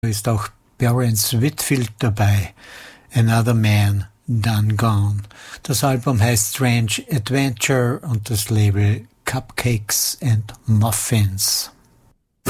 ist auch Berence Whitfield dabei, Another Man, Done Gone. Das Album heißt Strange Adventure und das Label Cupcakes and Muffins.